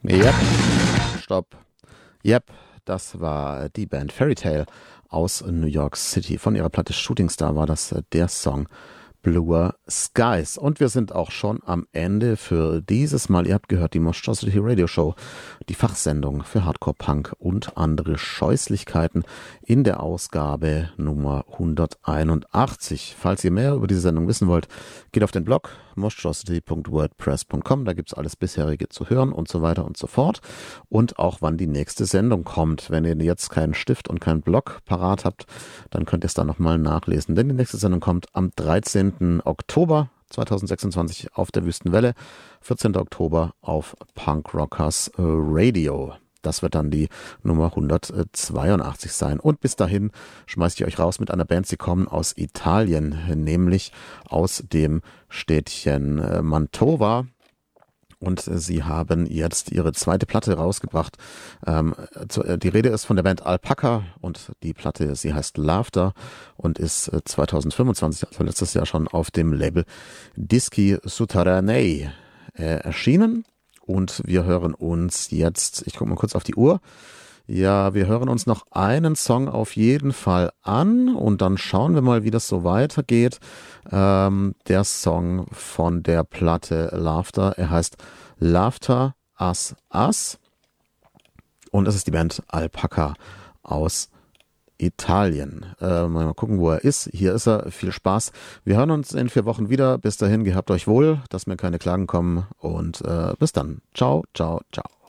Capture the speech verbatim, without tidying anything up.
Yep. Stopp. Yep, das war die Band Fairy Tale aus New York City. Von ihrer Platte Shooting Star war das der Song Bluer Skies. Und wir sind auch schon am Ende für dieses Mal. Ihr habt gehört, die Monstrosity Radio Show, die Fachsendung für Hardcore Punk und andere Scheußlichkeiten in der Ausgabe Nummer hunderteinundachtzig. Falls ihr mehr über diese Sendung wissen wollt, geht auf den Blog monstrosity punkt wordpress punkt com. Da gibt's alles bisherige zu hören und so weiter und so fort. Und auch wann die nächste Sendung kommt. Wenn ihr jetzt keinen Stift und keinen Blog parat habt, dann könnt ihr es da nochmal nachlesen. Denn die nächste Sendung kommt am dreizehnten Oktober zweitausendsechsundzwanzig auf der Wüstenwelle, vierzehnten Oktober auf Punk Rockers Radio. Das wird dann die Nummer hundertzweiundachtzig sein. Und bis dahin schmeiße ich euch raus mit einer Band. Sie kommen aus Italien, nämlich aus dem Städtchen Mantova. Und sie haben jetzt ihre zweite Platte rausgebracht. Ähm, die Rede ist von der Band Alpaca und die Platte, sie heißt Laughter und ist zweitausendfünfundzwanzig, also letztes Jahr schon auf dem Label Dischi Sotterranei äh, erschienen. Und wir hören uns jetzt, ich gucke mal kurz auf die Uhr, ja, wir hören uns noch einen Song auf jeden Fall an und dann schauen wir mal, wie das so weitergeht. Ähm, der Song von der Platte Laughter, er heißt Laughter Us Us und es ist die Band Alpaca aus Italien. Äh, mal gucken, wo er ist. Hier ist er. Viel Spaß. Wir hören uns in vier Wochen wieder. Bis dahin, gehabt euch wohl, dass mir keine Klagen kommen und äh, bis dann. Ciao, ciao, ciao.